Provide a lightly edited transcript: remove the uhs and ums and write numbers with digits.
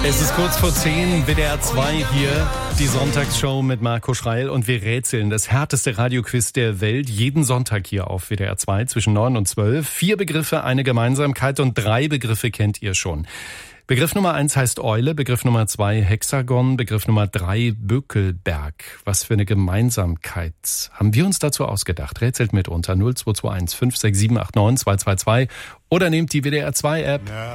Es ist kurz vor 10, WDR 2 hier, die Sonntagsshow mit Marco Schreil und wir rätseln das härteste Radioquiz der Welt, jeden Sonntag hier auf WDR 2 zwischen 9 und 12. 4 Begriffe, eine Gemeinsamkeit und 3 Begriffe kennt ihr schon. Begriff Nummer 1 heißt Eule, Begriff Nummer 2 Hexagon, Begriff Nummer 3 Bökelberg. Was für eine Gemeinsamkeit haben wir uns dazu ausgedacht? Rätselt mit unter 0221 56789 222 oder nehmt die WDR 2 App. Ja.